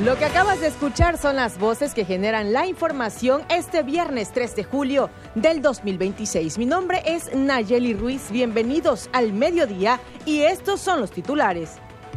Lo que acabas de escuchar son las voces que generan la información este viernes 3 de julio del 2026. Mi nombre es Nayeli Ruiz. Bienvenidos al mediodía y estos son los titulares.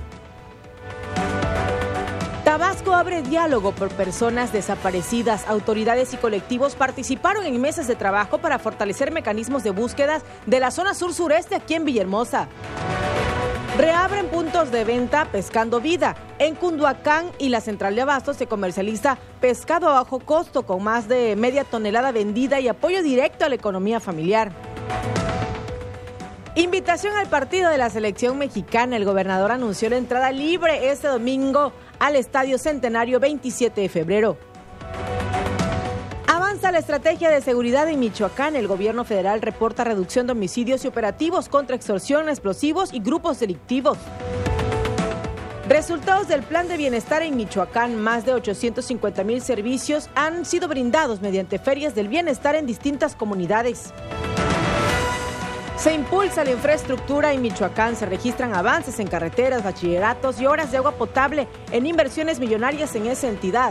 Tabasco abre diálogo por personas desaparecidas. Autoridades y colectivos participaron en mesas de trabajo para fortalecer mecanismos de búsqueda de la zona sur-sureste aquí en Villahermosa. Reabren puntos de venta Pescando Vida. En Cunduacán y la central de abastos se comercializa pescado a bajo costo con más de media tonelada vendida y apoyo directo a la economía familiar. Invitación al partido de la selección mexicana. El gobernador anunció la entrada libre este domingo al Estadio Centenario 27 de febrero. Avanza la estrategia de seguridad en Michoacán. El gobierno federal reporta reducción de homicidios y operativos contra extorsión, explosivos y grupos delictivos. Resultados del plan de bienestar en Michoacán. Más de 850,000 servicios han sido brindados mediante ferias del bienestar en distintas comunidades. Se impulsa la infraestructura en Michoacán. Se registran avances en carreteras, bachilleratos y obras de agua potable en inversiones millonarias en esa entidad.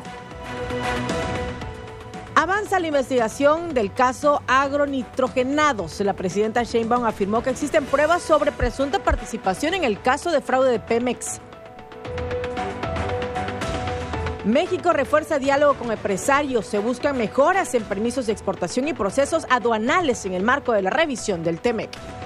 Avanza la investigación del caso agronitrogenados. La presidenta Sheinbaum afirmó que existen pruebas sobre presunta participación en el caso de fraude de Pemex. México refuerza diálogo con empresarios. Se buscan mejoras en permisos de exportación y procesos aduanales en el marco de la revisión del TEMEC.